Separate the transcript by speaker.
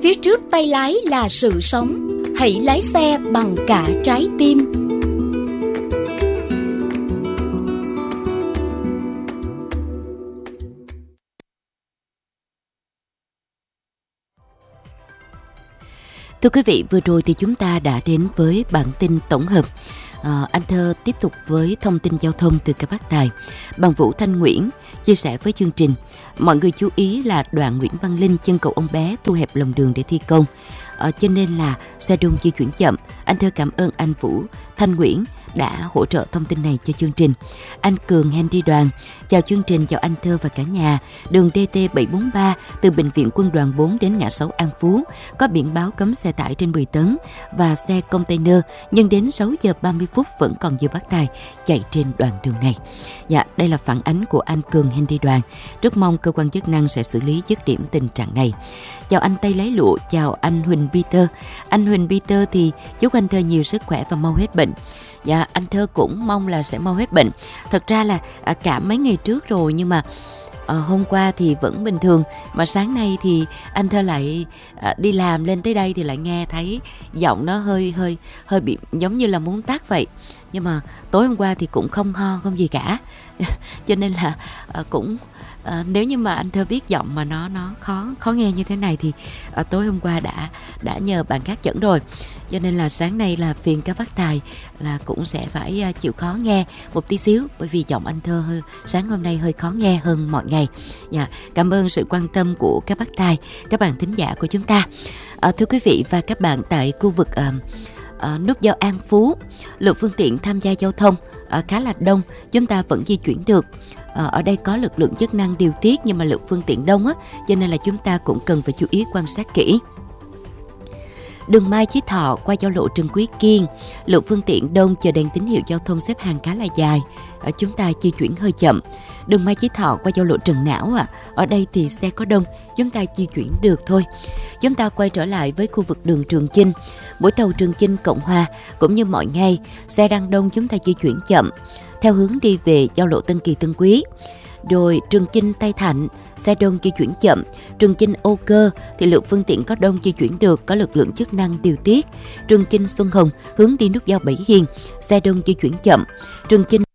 Speaker 1: phía trước tay lái là sự sống. Hãy lái xe bằng cả trái tim.
Speaker 2: Thưa quý vị, vừa rồi thì chúng ta đã đến với bản tin tổng hợp. Anh Thơ tiếp tục với thông tin giao thông từ các Bắc Tài. Bằng Vũ Thanh Nguyễn chia sẻ với chương trình. Mọi người chú ý là đoạn Nguyễn Văn Linh chân cầu Ông Bé thu hẹp lòng đường để thi công, cho nên là xe đông di chuyển chậm. Anh Thơ cảm ơn anh Vũ Thanh Nguyễn đã hỗ trợ thông tin này cho chương trình. Anh Cường Henry Đoàn chào chương trình, chào anh Thơ và cả nhà. Đường DT 743 từ Bệnh viện Quân đoàn 4 đến ngã 6 An Phú có biển báo cấm xe tải trên 10 tấn và xe container, nhưng đến 6 giờ 30 phút vẫn còn nhiều bác tài chạy trên đoạn đường này. Dạ, đây là phản ánh của anh Cường Henry Đoàn. Rất mong cơ quan chức năng sẽ xử lý dứt điểm tình trạng này. Chào anh Tây Lấy Lụa, chào anh Huỳnh Peter. Anh Huỳnh Peter thì chúc anh Thơ nhiều sức khỏe và mau hết bệnh. Dạ, anh Thơ cũng mong là sẽ mau hết bệnh. Thật ra là cả mấy ngày trước rồi, nhưng mà hôm qua thì vẫn bình thường. Mà sáng nay thì anh Thơ lại đi làm lên tới đây thì lại nghe thấy giọng nó hơi bị giống như là muốn tắt vậy. Nhưng mà tối hôm qua thì cũng không ho không gì cả. Cho nên là cũng nếu như mà anh Thơ biết giọng mà nó khó nghe như thế này thì tối hôm qua đã nhờ bạn khác dẫn rồi. Cho nên là sáng nay là phiền các bác tài là cũng sẽ phải chịu khó nghe một tí xíu, bởi vì giọng anh Thơ sáng hôm nay hơi khó nghe hơn mọi ngày. Dạ, cảm ơn sự quan tâm của các bác tài, các bạn thính giả của chúng ta. Thưa quý vị và các bạn, tại khu vực nút giao An Phú, lượng phương tiện tham gia giao thông khá là đông, chúng ta vẫn di chuyển được. Ở đây có lực lượng chức năng điều tiết, nhưng mà lượng phương tiện đông á, cho nên là chúng ta cũng cần phải chú ý quan sát kỹ. Đường Mai Chí Thọ qua giao lộ Trần Quý Kiên, lượng phương tiện đông, chờ đèn tín hiệu giao thông xếp hàng khá là dài, chúng ta di chuyển hơi chậm. Đường Mai Chí Thọ qua giao lộ Trần Não ở đây thì xe có đông, chúng ta di chuyển được thôi. Chúng ta quay trở lại với khu vực đường Trường Chinh, mỗi tàu Trường Chinh Cộng Hòa cũng như mọi ngày, xe đang đông, chúng ta di chuyển chậm theo hướng đi về giao lộ Tân Kỳ Tân Quý. Rồi Trường Chinh Tây Thạnh, xe đông di chuyển chậm. Trường Chinh Âu Cơ thì lượng phương tiện có đông, di chuyển được, có lực lượng chức năng điều tiết. Trường Chinh Xuân Hồng hướng đi nút giao Bảy Hiền, xe đông di chuyển chậm. Trường Chinh